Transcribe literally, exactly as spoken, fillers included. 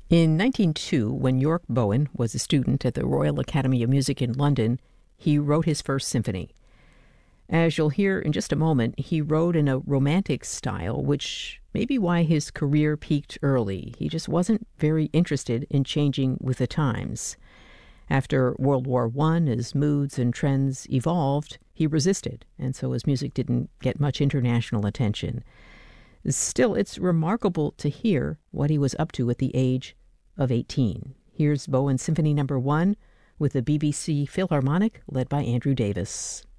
In nineteen oh two, when York Bowen was a student at the Royal Academy of Music in London, he wrote his first symphony. As you'll hear in just a moment, he wrote in a romantic style, which may be why his career peaked early. He just wasn't very interested in changing with the times. After World War One, as moods and trends evolved, he resisted, and so his music didn't get much international attention. Still, it's remarkable to hear what he was up to at the age of eighteen. Here's Bowen Symphony Number One with the B B C Philharmonic, led by Andrew Davis.